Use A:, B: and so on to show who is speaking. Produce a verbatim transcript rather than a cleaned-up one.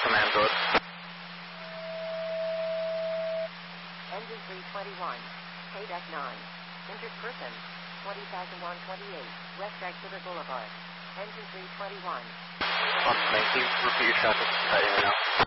A: command code.
B: Engine three twenty-one, K-Deck nine, injured person, twenty thousand one twenty-eight, West Exeter Boulevard. Engine three twenty-one.
A: One, thank you. Repeat your traffic heading right now.